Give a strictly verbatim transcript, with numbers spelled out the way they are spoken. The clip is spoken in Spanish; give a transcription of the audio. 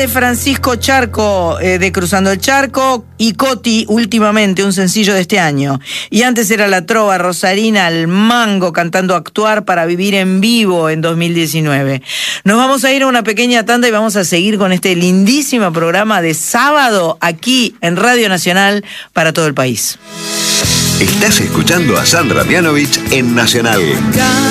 de Francisco Charco, eh, de Cruzando el Charco, y Coti, últimamente, un sencillo de este año. Y antes era la trova rosarina al mango cantando Actuar para vivir en vivo en dos mil diecinueve. Nos vamos a ir a una pequeña tanda y vamos a seguir con este lindísimo programa de sábado aquí en Radio Nacional para todo el país. Estás escuchando a Sandra Mianovich en Nacional.